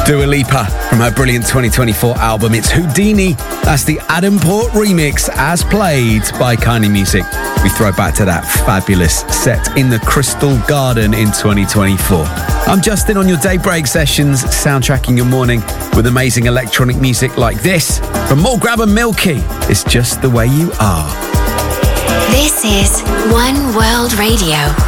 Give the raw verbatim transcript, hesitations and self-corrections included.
Dua Lipa from her brilliant twenty twenty-four album. It's Houdini. That's the Adam Port remix as played by Kindly Music. We throw back to that fabulous set in the Crystal Garden in twenty twenty-four. I'm Justin on your Daybreak sessions, soundtracking your morning with amazing electronic music like this from Morgrab and Milky. It's Just the Way You Are. This is One World Radio.